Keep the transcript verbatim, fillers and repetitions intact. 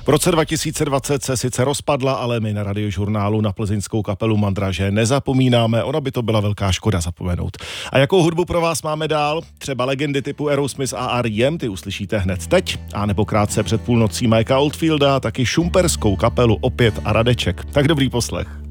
V roce dva tisíce dvacet se sice rozpadla, ale my na Radiožurnálu na plzeňskou kapelu Mandraže nezapomínáme, ona by to byla velká škoda zapomenout. A jakou hudbu pro vás máme dál? Třeba legendy typu Aerosmith a R E M, ty uslyšíte hned teď, a nebo krátce před půlnocí Mikea Oldfielda, taky šumperskou kapelu Opět a Radeček. Tak dobrý poslech.